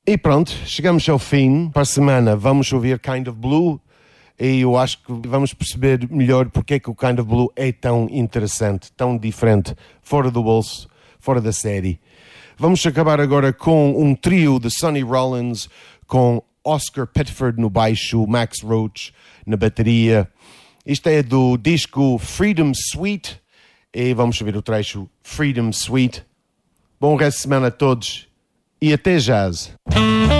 E pronto, chegamos ao fim. Para a semana vamos ouvir Kind of Blue e eu acho que vamos perceber melhor porque é que o Kind of Blue é tão interessante, tão diferente, fora do bolso, fora da série. Vamos acabar agora com um trio de Sonny Rollins, com Oscar Pettiford no baixo, Max Roach na bateria. Isto é do disco Freedom Suite e vamos ouvir o trecho Freedom Suite. Bom resto de semana a todos e até jazz.